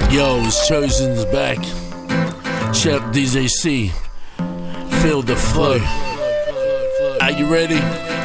Yo, it's Chosen's back. Chef DJ C. Feel the flow. Are you ready?